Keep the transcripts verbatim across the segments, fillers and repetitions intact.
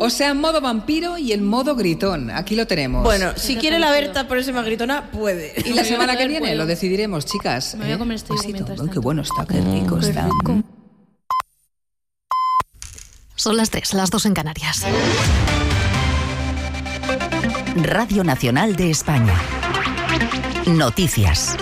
O sea, en modo vampiro y en modo gritón. Aquí lo tenemos. Bueno, si quiere la Berta ponerse más gritona, puede. Y la semana que viene lo decidiremos, chicas. Me voy a comer este Besito. mientras Ay, tanto. qué bueno está, qué rico Qué está. rico. Son las tres, las dos en Canarias. Radio Nacional de España. Noticias.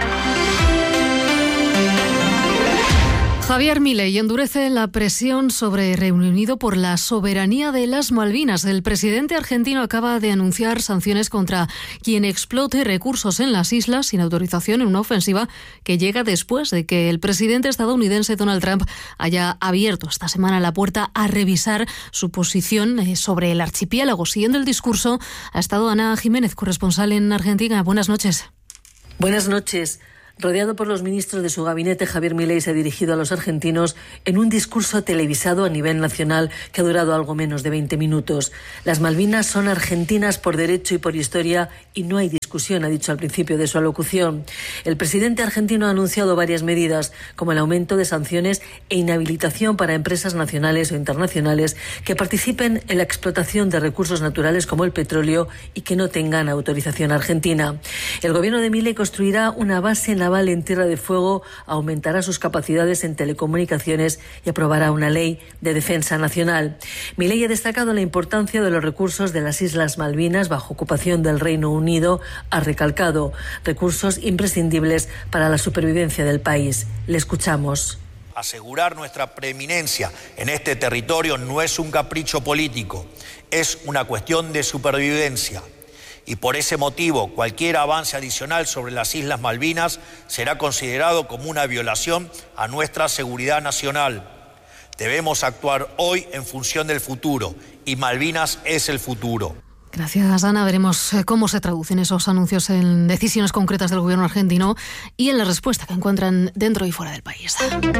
Javier Milei endurece la presión sobre Reino Unido por la soberanía de las Malvinas. El presidente argentino acaba de anunciar sanciones contra quien explote recursos en las islas sin autorización en una ofensiva que llega después de que el presidente estadounidense Donald Trump haya abierto esta semana la puerta a revisar su posición sobre el archipiélago. Siguiendo el discurso ha estado Ana Jiménez, corresponsal en Argentina. Buenas noches. Buenas noches. Rodeado por los ministros de su gabinete, Javier Milei se ha dirigido a los argentinos en un discurso televisado a nivel nacional que ha durado algo menos de veinte minutos. Las Malvinas son argentinas por derecho y por historia y no hay discusión, ha dicho al principio de su alocución. El presidente argentino ha anunciado varias medidas, como el aumento de sanciones e inhabilitación para empresas nacionales o internacionales que participen en la explotación de recursos naturales como el petróleo y que no tengan autorización argentina. El gobierno de Milei construirá una base naval en Tierra de Fuego, aumentará sus capacidades en telecomunicaciones y aprobará una ley de defensa nacional. Milei ha destacado la importancia de los recursos de las Islas Malvinas bajo ocupación del Reino Unido. Ha recalcado recursos imprescindibles para la supervivencia del país. Le escuchamos. Asegurar nuestra preeminencia en este territorio no es un capricho político, es una cuestión de supervivencia. Y por ese motivo, cualquier avance adicional sobre las Islas Malvinas será considerado como una violación a nuestra seguridad nacional. Debemos actuar hoy en función del futuro, y Malvinas es el futuro. Gracias, Ana. Veremos cómo se traducen esos anuncios en decisiones concretas del gobierno argentino y en la respuesta que encuentran dentro y fuera del país.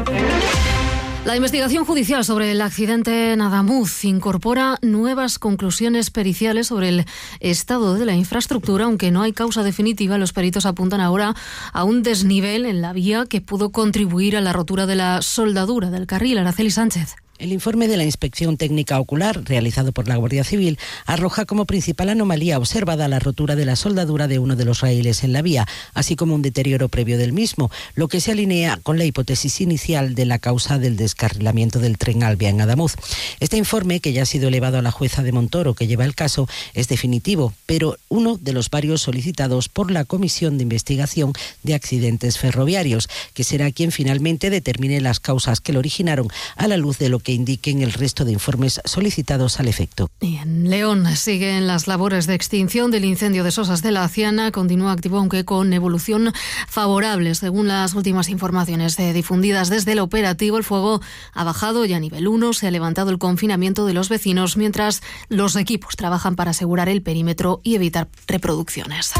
La investigación judicial sobre el accidente en Adamuz incorpora nuevas conclusiones periciales sobre el estado de la infraestructura. Aunque no hay causa definitiva, los peritos apuntan ahora a un desnivel en la vía que pudo contribuir a la rotura de la soldadura del carril. Araceli Sánchez. El informe de la Inspección Técnica Ocular, realizado por la Guardia Civil, arroja como principal anomalía observada la rotura de la soldadura de uno de los raíles en la vía, así como un deterioro previo del mismo, lo que se alinea con la hipótesis inicial de la causa del descarrilamiento del tren Alvia en Adamuz. Este informe, que ya ha sido elevado a la jueza de Montoro, que lleva el caso, es definitivo, pero uno de los varios solicitados por la Comisión de Investigación de Accidentes Ferroviarios, que será quien finalmente determine las causas que lo originaron, a la luz de lo que indiquen el resto de informes solicitados al efecto. Y en León siguen las labores de extinción del incendio de Sosas de la Aciana. Continúa activo, aunque con evolución favorable. Según las últimas informaciones difundidas desde el operativo, el fuego ha bajado ya a nivel uno. Se ha levantado el confinamiento de los vecinos, mientras los equipos trabajan para asegurar el perímetro y evitar reproducciones.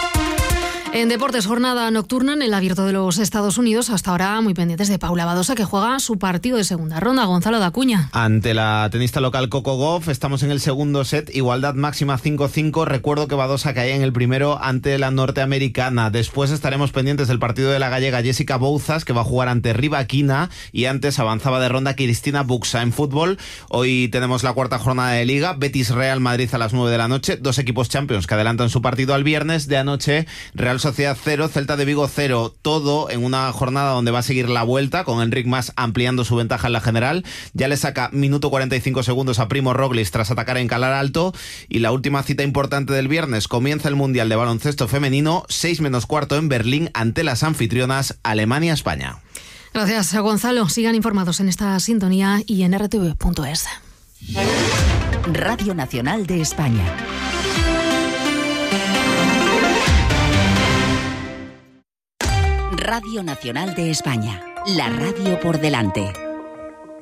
En deportes, jornada nocturna en el Abierto de los Estados Unidos. Hasta ahora muy pendientes de Paula Badosa, que juega su partido de segunda ronda. Gonzalo Dacuña. Ante la tenista local Coco Gauff, estamos en el segundo set, igualdad máxima cinco cinco. Recuerdo que Badosa caía en el primero ante la norteamericana. Después estaremos pendientes del partido de la gallega Jessica Bouzas, que va a jugar ante Rivaquina, y antes avanzaba de ronda Cristina Buxa. En fútbol, hoy tenemos la cuarta jornada de Liga, Betis Real Madrid a las nueve de la noche, dos equipos Champions que adelantan su partido al viernes. De anoche, Real Sociedad cero, Celta de Vigo cero, todo en una jornada donde va a seguir la vuelta, con Enric Mas ampliando su ventaja en la general. Ya le saca minuto cuarenta y cinco segundos a Primo Roglic tras atacar en Calar Alto. Y la última cita importante del viernes, comienza el Mundial de Baloncesto Femenino, seis menos cuarto en Berlín, ante las anfitrionas Alemania-España. Gracias, Gonzalo. Sigan informados en esta sintonía y en r t v punto es. Radio Nacional de España. Radio Nacional de España, la radio por delante.